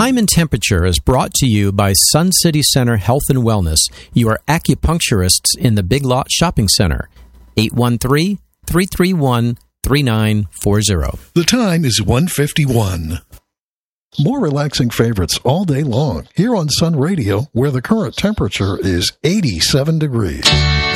Time and Temperature is brought to you by Sun City Center Health and Wellness, your acupuncturists in the Big Lot Shopping Center. 813-331-3940. The time is 1:51. More relaxing favorites all day long here on Sun Radio, where the current temperature is 87 degrees.